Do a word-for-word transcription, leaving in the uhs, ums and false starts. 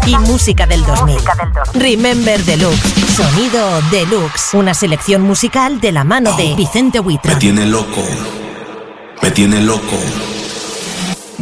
y música del dos mil. Remember Deluxe, sonido deluxe, una selección musical de la mano de Vicente Huitra. Me tiene loco, me tiene loco.